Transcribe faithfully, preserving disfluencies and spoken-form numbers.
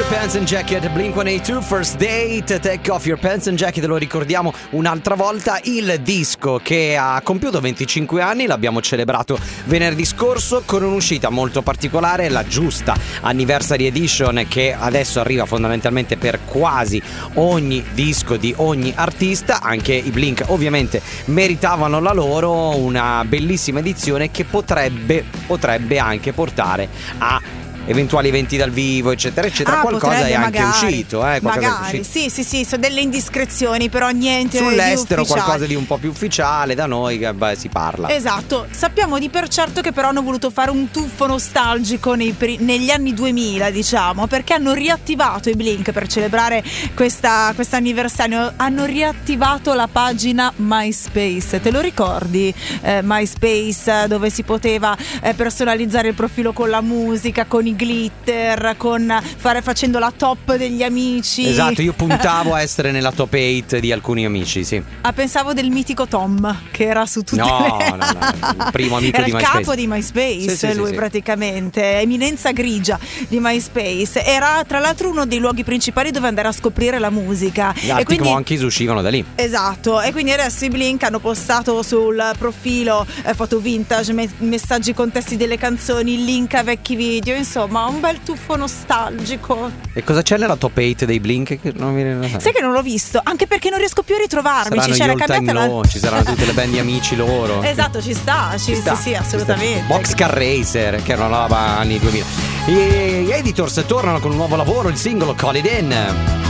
Pants and Jacket, Blink centottantadue, First Date, Take Off Your Pants and Jacket. Lo ricordiamo un'altra volta, il disco che ha compiuto venticinque anni, l'abbiamo celebrato venerdì scorso con un'uscita molto particolare, la giusta Anniversary Edition, che adesso arriva fondamentalmente per quasi ogni disco di ogni artista. Anche i Blink ovviamente meritavano la loro, una bellissima edizione che potrebbe, potrebbe anche portare a eventuali eventi dal vivo eccetera eccetera. Ah, qualcosa è anche magari, uscito eh, magari è uscito. sì sì sì sono delle indiscrezioni, però niente sull'estero, di ufficiale. Qualcosa di un po' più ufficiale. Da noi beh, si parla. Esatto. Sappiamo di per certo che però hanno voluto fare un tuffo nostalgico nei, negli anni duemila, diciamo, perché hanno riattivato i Blink per celebrare questa anniversario. Hanno riattivato la pagina MySpace, te lo ricordi? Eh, MySpace, dove si poteva eh, personalizzare il profilo con la musica, con i glitter, con fare facendo la top degli amici. Esatto, io puntavo a essere nella top otto di alcuni amici, sì. Ah, pensavo del mitico Tom, che era su tutte no, le... no, no, il primo amico era di il MySpace. capo di MySpace, sì, sì, lui sì, praticamente, eminenza grigia di MySpace. Era tra l'altro uno dei luoghi principali dove andare a scoprire la musica. Gli Arctic e quindi Monkeys uscivano da lì. Esatto, e quindi adesso i Blink hanno postato sul profilo eh, foto vintage, me- messaggi con testi delle canzoni, link a vecchi video, insomma un bel tuffo nostalgico. E cosa c'è nella top otto dei Blink? Che non mi... Sai che non l'ho visto, anche perché non riesco più a ritrovarmi. Saranno Ci c'era gli All Time cambiata Low, la... ci saranno tutte le band di amici loro. Esatto, ci sta, ci, ci sta, sì, sì, assolutamente. Boxcar Racer, che era una roba anni duemila. E gli Editors tornano con un nuovo lavoro, il singolo Call It In.